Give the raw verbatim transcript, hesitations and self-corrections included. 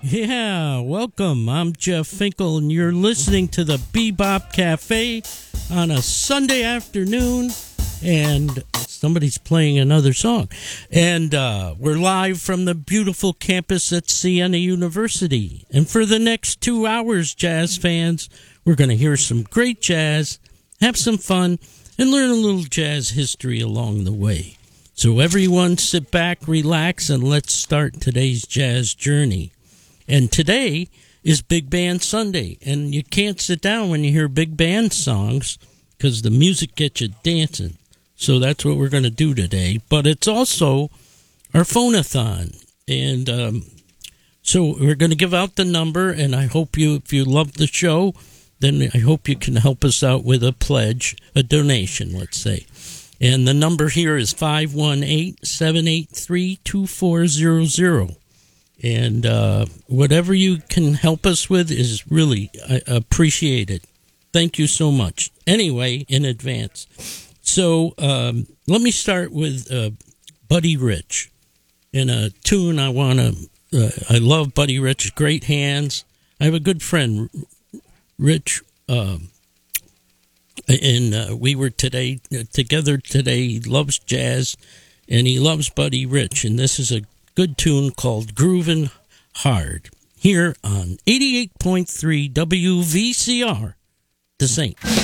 Yeah, welcome. I'm Jeff Finkel, and you're listening to the Bebop Cafe on a Sunday afternoon, and somebody's playing another song. And uh, we're live from the beautiful campus at Siena University. And for the next two hours, jazz fans, we're going to hear some great jazz, have some fun, and learn a little jazz history along the way. So everyone sit back, relax, and let's start today's jazz journey. And today is Big Band Sunday, and you can't sit down when you hear big band songs because the music gets you dancing. So that's what we're going to do today. But it's also our phonathon, and um, so we're going to give out the number, and I hope you, if you love the show, then I hope you can help us out with a pledge, a donation, let's say. And the number here is five one eight, seven eight three, two four zero zero. And uh, whatever you can help us with is really I appreciate it. Thank you so much. Anyway, in advance. So um, let me start with uh, Buddy Rich. In a tune I want to, uh, I love Buddy Rich, great hands. I have a good friend, Rich, uh, and uh, we were today together today. He loves jazz, and he loves Buddy Rich, and this is a good tune called Groovin' Hard, here on eighty-eight point three W V C R, The Saint.